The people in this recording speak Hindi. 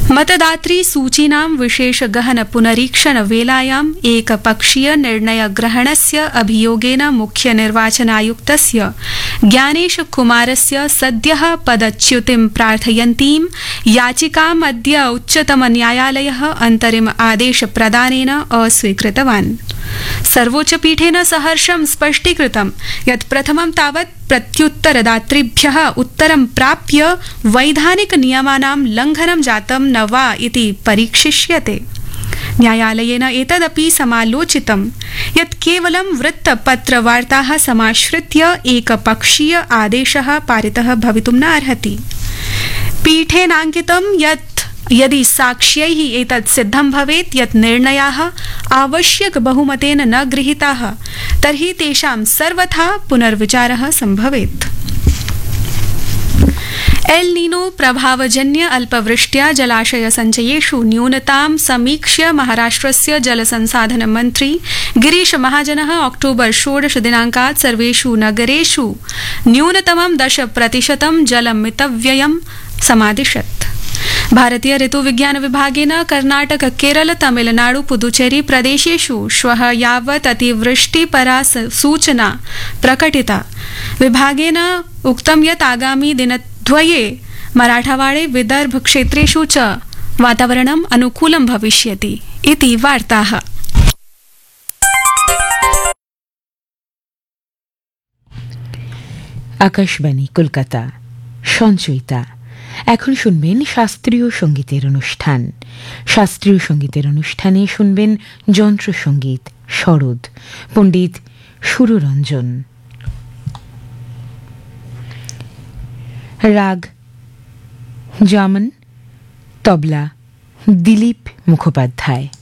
मतदात्री सूचीनां विशेष गहन पुनरीक्षण वेलायाम् एकपक्षीय निर्णय ग्रहणस्य अभियोगेन मुख्य निर्वाचनायुक्तस्य ज्ञानेश कुमारस्य सद्यः पदच्युतिं प्रार्थयन्तीं याचिकाम् अद्य उच्चतम न्यायालयः अन्तरिम आदेश प्रदानेन अस्वीकृतवान्। सर्वोच्चपीठेन सहर्षं स्पष्टीकृतं यत् प्रथमं तावत् प्रत्युत्तरदातृभ्यः उत्तरं प्राप्य वैधानिक नियमानां लङ्घनं जातं न वा इति परीक्षिष्यते। न्यायालयेन एतदपि समालोचितं यत् केवलं वृत्तपत्रवार्ताः समाश्रित्य एकपक्षीय आदेशः पारितः भवितुं न अर्हति। पीठेनाङ्कितं यत् यदि साक्ष्यैः एतत् सिद्धं भवेत् यत् निर्णयाः आवश्यक बहुमतेन न गृहीताः तर्हि तेषां सर्वथा पुनर्विचारः सम्भवेत्। एल नीनो प्रभावजन्य अल्पवृष्ट्या जलाशय सञ्चयेषु न्यूनतां समीक्ष्य महाराष्ट्रस्य जलसंसाधन मन्त्री गिरीश महाजनः अक्टोबर 16 दिनाङ्कात् सर्वेषु नगरेषु न्यूनतमं 10% जलमितव्ययं समादिशत्। भारतीय ऋतुविज्ञान विभागेन कर्नाटक केरल तमिलनाडु पुदुचेरी प्रदेशेषु श्वः यावत् अतिवृष्टिपरा सूचना प्रकटिता। विभागेन उक्तं यत् आगामि दिनद्वये मराठवाड़े विदर्भ क्षेत्रेषु च वातावरणम् अनुकूलं भविष्यति इति वार्ताः। आकाशवाणी कलकाता সঞ্চয়িতা। এখন শুনবেন শাস্ত্রীয় সঙ্গীতের অনুষ্ঠান। শাস্ত্রীয় সঙ্গীতের অনুষ্ঠানে শুনবেন যন্ত্রসঙ্গীত শরদ, পণ্ডিত সুররঞ্জন। রাগ জামন, তবলা দিলীপ মুখোপাধ্যায়।